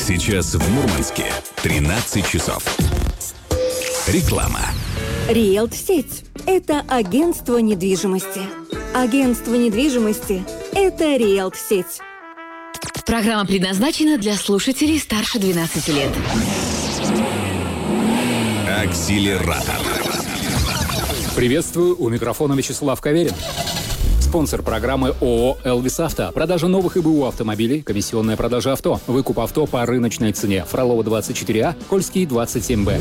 Сейчас в Мурманске 13 часов. Реклама. Риэлт-сеть – это агентство недвижимости. Агентство недвижимости – это Риэлт-сеть. Программа предназначена для слушателей старше 12 лет. Акселератор. Приветствую, у микрофона Вячеслав Каверин. Спонсор программы ООО «Элвис Авто». Продажа новых ИБУ автомобилей, комиссионная продажа авто, выкуп авто по рыночной цене. Фролова 24А, Кольский 27Б.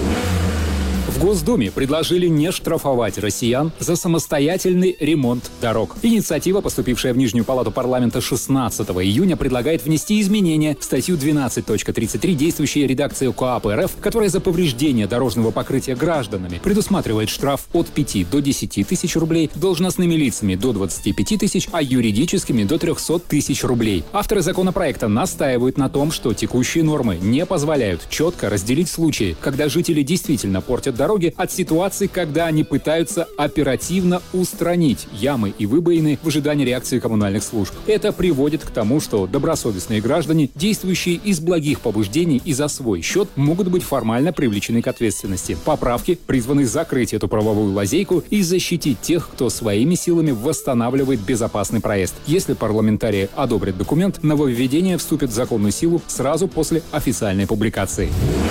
В Госдуме предложили не штрафовать россиян за самостоятельный ремонт дорог. Инициатива, поступившая в Нижнюю палату парламента 16 июня, предлагает внести изменения в статью 12.33 действующей редакции КоАП РФ, которая за повреждение дорожного покрытия гражданами предусматривает штраф от 5 до 10 тысяч рублей, должностными лицами до 25 тысяч, а юридическими до 300 тысяч рублей. Авторы законопроекта настаивают на том, что текущие нормы не позволяют четко разделить случаи, когда жители действительно портят дороги, от ситуации, когда они пытаются оперативно устранить ямы и выбоины в ожидании реакции коммунальных служб. Это приводит к тому, что добросовестные граждане, действующие из благих побуждений и за свой счет, могут быть формально привлечены к ответственности. Поправки призваны закрыть эту правовую лазейку и защитить тех, кто своими силами восстанавливает безопасный проезд. Если парламентарии одобрят документ, нововведение вступит в законную силу сразу после официальной публикации.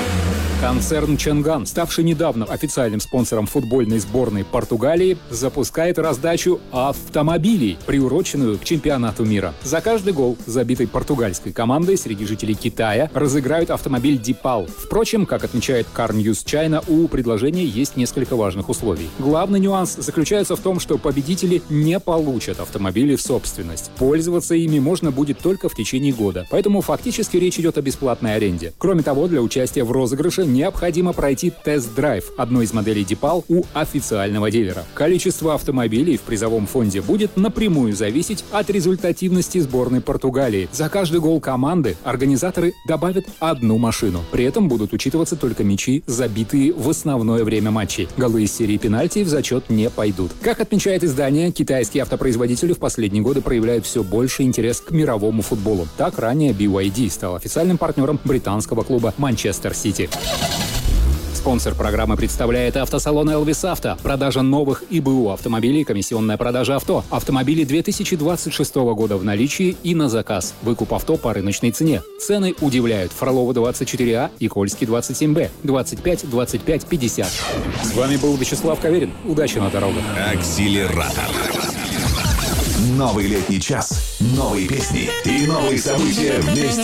Концерн Чанган, ставший недавно официальным спонсором футбольной сборной Португалии, запускает раздачу автомобилей, приуроченную к чемпионату мира. За каждый гол, забитый португальской командой, среди жителей Китая разыграют автомобиль Дипал. Впрочем, как отмечает Car News China, у предложения есть несколько важных условий. Главный нюанс заключается в том, что победители не получат автомобили в собственность. Пользоваться ими можно будет только в течение года. Поэтому фактически речь идет о бесплатной аренде. Кроме того, для участия в розыгрыше необходимо пройти тест-драйв одной из моделей Дипал у официального дилера. Количество автомобилей в призовом фонде будет напрямую зависеть от результативности сборной Португалии. За каждый гол команды организаторы добавят одну машину. При этом будут учитываться только мячи, забитые в основное время матчей. Голы из серии пенальти в зачет не пойдут. Как отмечает издание, китайские автопроизводители в последние годы проявляют все больше интерес к мировому футболу. Так, ранее BYD стал официальным партнером британского клуба Манчестер Сити. Спонсор программы представляет автосалон «Элвис Авто». Продажа новых ИБУ автомобилей, комиссионная продажа авто. Автомобили 2026 года в наличии и на заказ. Выкуп авто по рыночной цене. Цены удивляют. Фролова 24А и Кольский 27Б. 25 25 50. С вами был Вячеслав Каверин. Удачи на дорогах. Акселератор. Новый летний час, новые песни и новые события вместе